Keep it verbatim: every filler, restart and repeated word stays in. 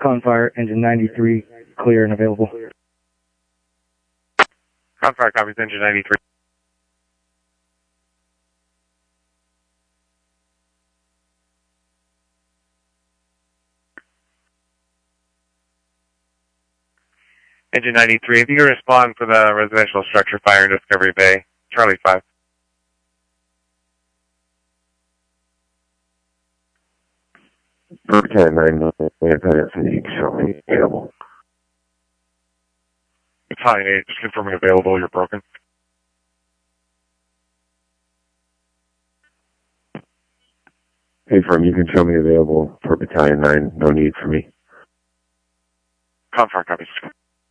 Confire, engine ninety-three, clear and available. Confire copies, engine ninety-three. Engine ninety-three, if you can respond for the residential structure fire in Discovery Bay, Charlie five. Battalion nine, Battalion fatigue, show me available. Battalion eight, just confirming available, you're broken. Hey, firm, you can show me available for Battalion nine, no need for me. Confire copies.